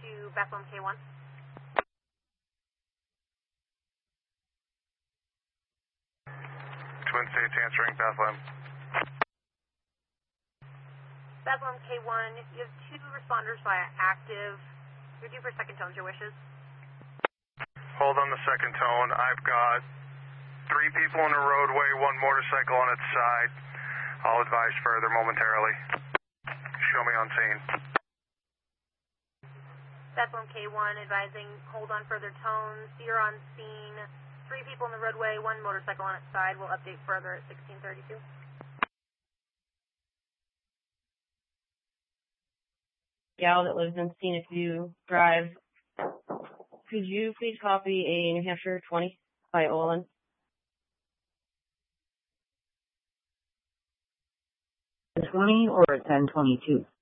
to Bethlehem K1. Twin States answering Bethlehem. Bethlehem K1, you have 2 responders via active. You're due for second tones, your wishes. Hold on the second tone. I've got 3 people in the roadway, 1 motorcycle on its side. I'll advise further momentarily. Show me on scene. Bethlehem K1 advising hold on further tones. You're on scene. 3 people in the roadway, 1 motorcycle on its side. We'll update further at 1632. Gal that lives in Scenic View Drive, could you please copy a New Hampshire 20 by Olin? 20 or 1022?